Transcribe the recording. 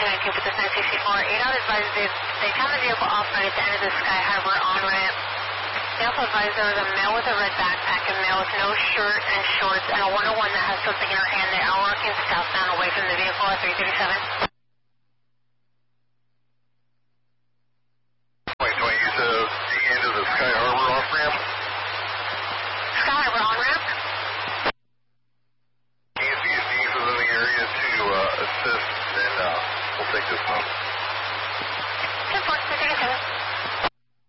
292 with this 964. 8 out advised they found the vehicle off-road at the end of the Sky Harbor on-ramp. They also advised there was a male with a red backpack, a male with no shirt and shorts, and a 101 that has something in her hand. They are walking southbound away from the vehicle at 337.